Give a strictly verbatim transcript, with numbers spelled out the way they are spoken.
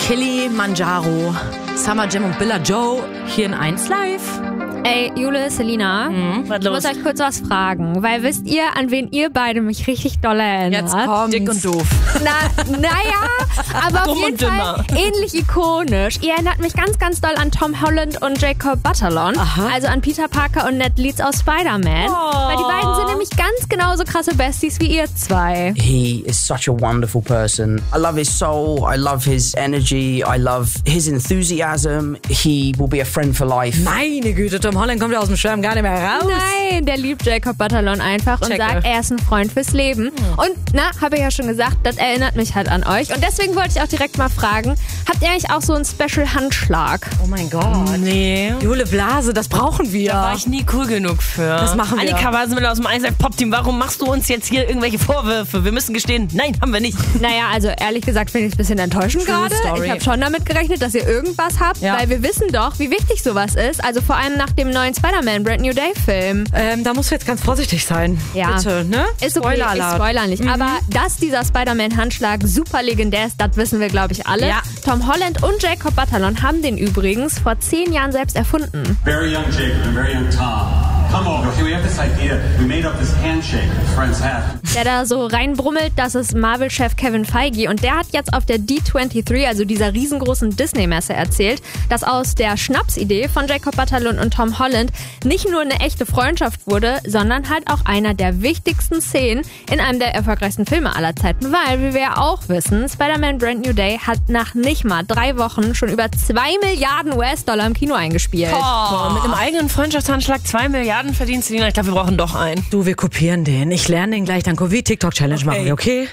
Kilimanjaro. Summer Jam und Billa Joe hier in eins Live. Ey, Jule, Selina, Mhm, was ich los? muss euch kurz was fragen, weil wisst ihr, an wen ihr beide mich richtig doll erinnert? Jetzt kommt's. Dick und doof. Na, naja, aber auf Dumm jeden und dümmer. Fall ähnlich ikonisch. Ihr erinnert mich ganz, ganz doll an Tom Holland und Jacob Batalon, Aha. also an Peter Parker und Ned Leeds aus Spider-Man. Oh. Weil die beiden sind nämlich ganz genauso krasse Besties wie ihr zwei. He is such a wonderful person. I love his soul. I love his energy. I love his enthusiasm. He will be a friend for life. Meine Güte, Tom Holland kommt ja aus dem Schwärmen gar nicht mehr raus. Nein, der liebt Jacob Batalon einfach und Checke. sagt, er ist ein Freund fürs Leben. Und, na, habe ich ja schon gesagt, das erinnert mich halt an euch. Und deswegen wollte ich auch direkt mal fragen, habt ihr eigentlich auch so einen Special-Handschlag? Oh mein Gott. Nee. Jule Blase, das brauchen wir. Da war ich nie cool genug für. Das machen wir. Annika Wasenmüller aus dem eins Live Pop Team. Warum machst du uns jetzt hier irgendwelche Vorwürfe? Wir müssen gestehen, nein, haben wir nicht. Naja, also ehrlich gesagt finde ich es ein bisschen enttäuschend True gerade. story. Ich habe schon damit gerechnet, dass ihr irgendwas habt, Ja. weil wir wissen doch, wie wichtig sowas ist. Also vor allem nach dem neuen Spider-Man Brand New Day Film. Ähm, da musst du jetzt ganz vorsichtig sein. Ja. Bitte, ne? Ist okay, ich Spoiler-Alert. spoiler nicht. Aber dass dieser Spider-Man-Handschlag super legendär ist, das wissen wir, glaube ich, alle. Ja. Tom Holland und Jacob Batalon haben den übrigens vor zehn Jahren selbst erfunden. Very young Jacob and very young Tom. Come over. Okay, we have this idea. We made up this handshake that friends have. Der da so reinbrummelt, das ist Marvel-Chef Kevin Feige. Und der hat jetzt auf der D dreiundzwanzig, also dieser riesengroßen Disney-Messe, erzählt, dass aus der Schnapsidee von Jacob Batalon und Tom Holland nicht nur eine echte Freundschaft wurde, sondern halt auch einer der wichtigsten Szenen in einem der erfolgreichsten Filme aller Zeiten. Weil, wie wir ja auch wissen, Spider-Man Brand New Day hat nach nicht mal drei Wochen schon über zwei Milliarden U S-Dollar im Kino eingespielt. Boah, mit einem eigenen Freundschaftshandschlag zwei Milliarden verdienst du, Selina. Ich glaube, wir brauchen doch einen. Du, wir kopieren den. Ich lerne den gleich, dann wie TikTok-Challenge machen wir, okay?